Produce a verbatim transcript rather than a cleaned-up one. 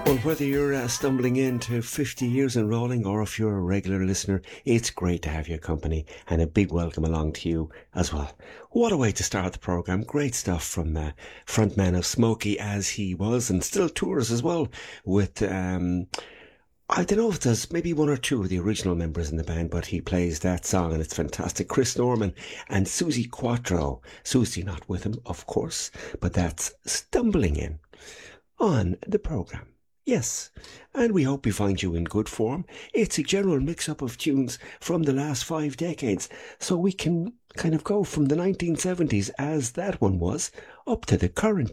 Well, whether you're uh, stumbling into fifty years in rolling or if you're a regular listener, it's great to have your company and a big welcome along to you as well. What a way to start the programme. Great stuff from uh, frontman of Smokey as he was and still tours as well with... Um, I don't know if there's maybe one or two of the original members in the band, but he plays that song and it's fantastic. Chris Norman and Susie Quattro. Susie not with him, of course, but that's Stumbling In on the programme. Yes, and we hope we find you in good form. It's a general mix-up of tunes from the last five decades, so we can kind of go from the nineteen seventies, as that one was, up to the current